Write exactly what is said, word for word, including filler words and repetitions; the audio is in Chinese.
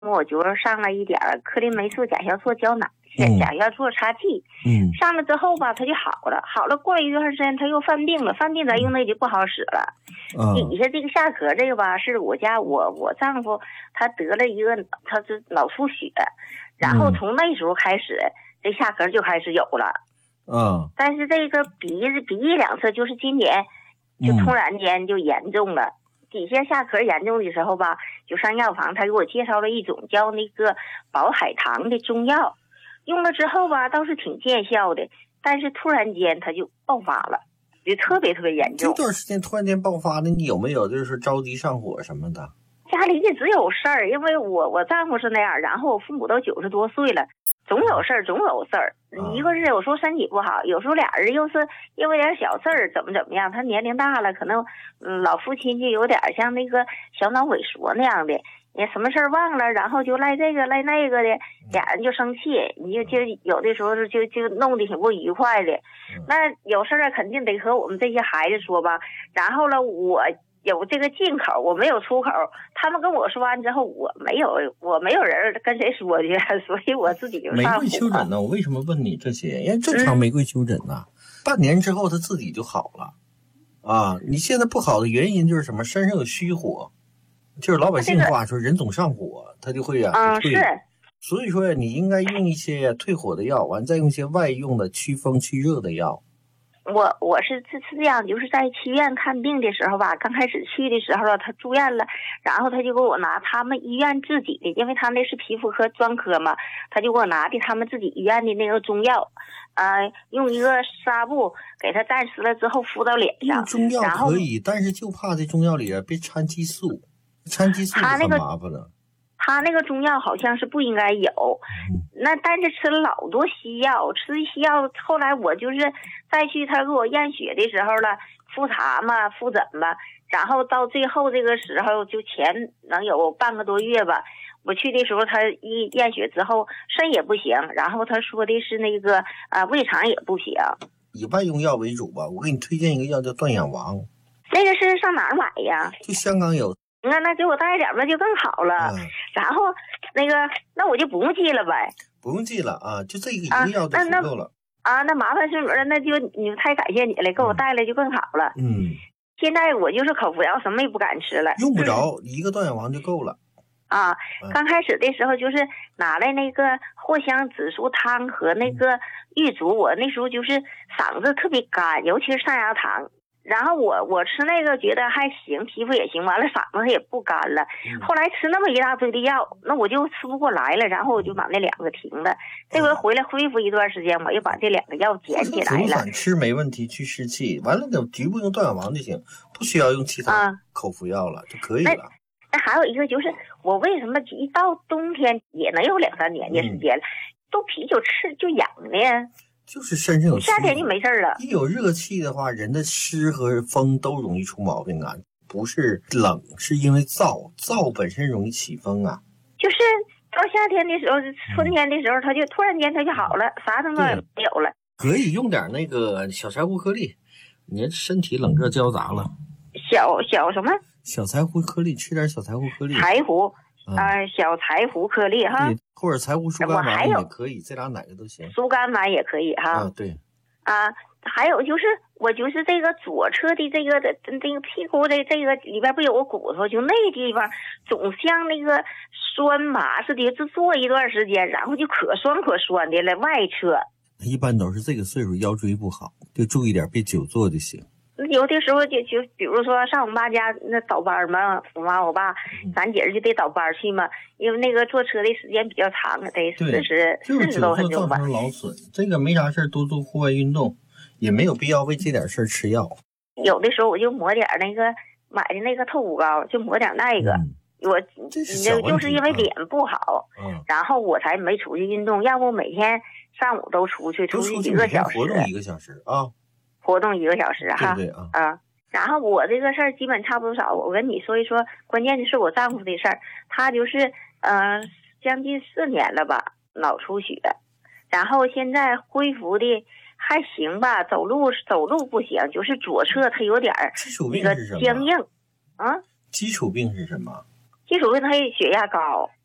我就上了一点克林霉素、甲硝唑胶囊、 嗯、 甲硝唑擦剂。 嗯， 上了之后吧，他就好了，好了过了一段时间他又犯病了，犯病咱用那就不好使了。 嗯、 底下这个下壳这个吧，是我家我我丈夫他得了一个他是脑出血，然后从那时候开始、嗯、这下壳就开始有了。 嗯， 但是这个鼻子鼻翼两侧就是今年就突然间就严重了。嗯，底下下壳严重的时候吧，就上药房，他给我介绍了一种叫那个保海棠的中药，用了之后吧，倒是挺见效的，但是突然间他就爆发了，就特别特别严重。 这段时间突然间爆发的，你有没有就是着急上火什么的？ 家里的只有事儿，因为我我丈夫是那样，然后我父母都九十多岁了，总有事儿，总有事儿。一个是有时候身体不好，有时候俩人又是因为点小事儿怎么怎么样，他年龄大了，可能嗯老父亲就有点像那个小脑萎缩那样的，你什么事儿忘了，然后就赖这个赖那个的，俩人就生气，你就就有的时候就就弄得挺不愉快的。那有事儿肯定得和我们这些孩子说吧，然后呢我有这个进口，我没有出口，他们跟我说完之后，我没有，我没有人跟谁说去，所以我自己就上火。 玫瑰丘疹呢？我为什么问你这些？因为正常玫瑰丘疹呢、啊嗯，半年之后它自己就好了。啊，你现在不好的原因就是什么？身上有虚火，就是老百姓话说，人总上火，它就会啊退。 嗯，是。 所以说你应该用一些退火的药，完再用一些外用的祛风祛热的药。 我我是是是这样，就是在医院看病的时候吧，刚开始去的时候啊，他住院了，然后他就给我拿他们医院自己的，因为他那是皮肤科专科嘛，他就给我拿的他们自己医院的那个中药，呃，用一个纱布给他蘸湿了之后敷到脸上。 用中药可以，但是就怕这中药里边别掺激素，掺激素就很麻烦了。 他那个中药好像是不应该有，那但是吃了老多西药，吃西药后来我就是再去他给我验血的时候了，复查嘛复诊嘛，然后到最后这个时候就前能有半个多月吧，我去的时候他一验血之后肾也不行，然后他说的是那个啊、呃、胃肠也不行。 以外用药为主吧，我给你推荐一个药叫断氧王。 那个是上哪儿买呀？ 就香港有。 那那给我带点吧就更好了、嗯、然后那个那我就不用记了呗。 不用记了啊，就这个一个药就足够了啊, 啊那麻烦孙主任，那就你太感谢你了，给我带来就更好了。 嗯， 现在我就是口服药什么也不敢吃了， 用不着、嗯、一个断氧王就够了啊。刚开始的时候就是拿来那个藿香紫苏汤和那个玉竹、嗯、我那时候就是嗓子特别干，尤其是上牙糖，然后我我吃那个觉得还行，皮肤也行，完了嗓子也不干了、嗯、后来吃那么一大堆的药，那我就吃不过来了，然后我就把那两个停了、嗯、这回回来恢复一段时间，我又把这两个药捡起来了。 反吃没问题，去湿气，完了就局部用断氧王就行，不需要用其他口服药了、啊、就可以了。那, 那还有一个就是我为什么一到冬天也能有两三年的时间了、嗯、都啤酒吃就痒呢？ 就是身上有夏天就没事了， 一有热气的话，人的湿和风都容易出毛病啊。不是冷，是因为燥，燥本身容易起风啊。 就是到夏天的时候，春天的时候，它就突然间它就好了，啥东西也没有了。 可以用点那个小柴胡颗粒，你身体冷热交杂了。 小小什么？ 小柴胡颗粒，吃点小柴胡颗粒。 柴胡。啊、呃，小柴胡颗粒哈， 或者柴胡疏肝丸也可以，这俩哪个都行。 疏肝丸也可以哈。 啊，对。 啊，还有就是我就是这个左侧的这个的这个屁股的这个里边不有个骨头，就那地方总像那个酸麻似的，就坐一段时间，然后就可酸可酸的了。外侧一般都是这个岁数腰椎不好，就注意点，别久坐就行。 有的时候就就比如说上我妈家那倒班嘛，我妈我爸咱姐儿就得倒班去嘛，因为那个坐车的时间比较长，得四十四十多分钟吧。 造成劳损，这个没啥事多做户外运动，也没有必要为这点事吃药。 有的时候我就抹点那个买的那个透骨膏，就抹点那个。嗯、我这是就是因为脸不好、 嗯， 然后我才没出去运动，要不每天上午都出去，出去一个小时， 活动一个小时啊。 活动一个小时哈， 对对啊， 啊，然后我这个事儿基本差不多少，我跟你说一说，关键的是我丈夫的事儿，他就是呃将近四年了吧，脑出血，然后现在恢复的还行吧，走路走路不行，就是左侧他有点那个僵硬，啊， 基础病是什么？ 基础病他血压高。